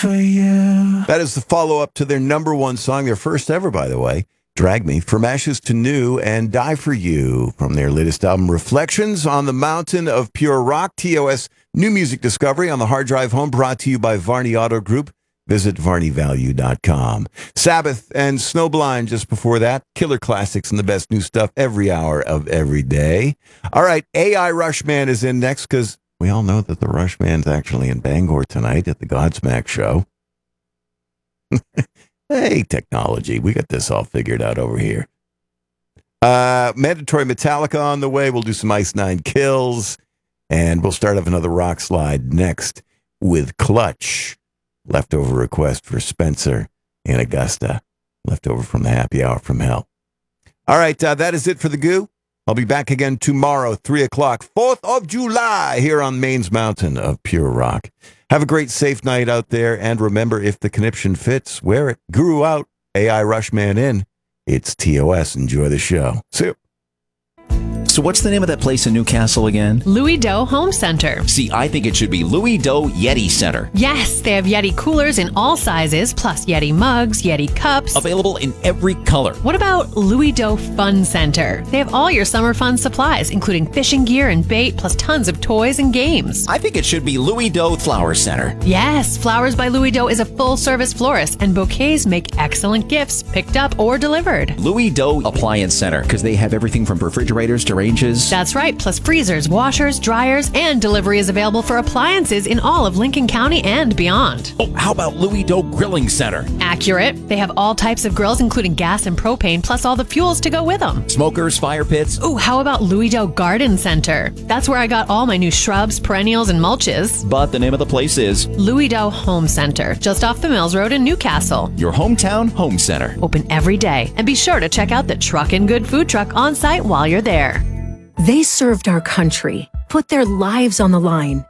for you. That is the follow-up to their number one song, their first ever, by the way, Drag Me, From Ashes to New, and Die For You, from their latest album, Reflections on the Mountain of Pure Rock. TOS New Music Discovery on the hard drive home, brought to you by Varney Auto Group. Visit varneyvalue.com. Sabbath and Snowblind just before that. Killer classics and the best new stuff every hour of every day. All right, AI Rushman is in next, because we all know that the Rushman's actually in Bangor tonight at the Godsmack show. Hey, technology, we got this all figured out over here. Mandatory Metallica on the way. We'll do some Ice Nine Kills, and we'll start off another rock slide next with Clutch. Leftover request for Spencer in Augusta. Leftover from the happy hour from hell. All right, that is it for the Goo. I'll be back again tomorrow, 3 o'clock, 4th of July, here on Maine's Mountain of Pure Rock. Have a great, safe night out there, and remember, if the conniption fits, wear it. Guru out, AI Rushman in. It's TOS. Enjoy the show. See you. So what's the name of that place in Newcastle again? Louis Doe Home Center. See, I think it should be Louis Doe Yeti Center. Yes, they have Yeti coolers in all sizes, plus Yeti mugs, Yeti cups. Available in every color. What about Louis Doe Fun Center? They have all your summer fun supplies, including fishing gear and bait, plus tons of toys and games. I think it should be Louis Doe Flower Center. Yes, Flowers by Louis Doe is a full-service florist, and bouquets make excellent gifts, picked up or delivered. Louis Doe Appliance Center, because they have everything from refrigerators to ranges. That's right, plus freezers, washers, dryers, and delivery is available for appliances in all of Lincoln County and beyond. Oh, how about Louis Doe Grilling Center? Accurate. They have all types of grills, including gas and propane, plus all the fuels to go with them. Smokers, fire pits. Ooh, how about Louis Doe Garden Center? That's where I got all my new shrubs, perennials, and mulches. But the name of the place is Louis Doe Home Center, just off the Mills Road in Newcastle. your hometown home center. Open every day. And be sure to check out the Truckin' Good food truck on site while you're there. They served our country, put their lives on the line,